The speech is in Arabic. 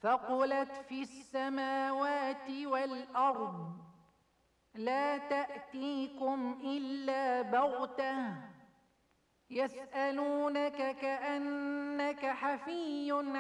ثقلت في السماوات والأرض لا تأتيكم إلا بغتة يسألونك كأنك حفي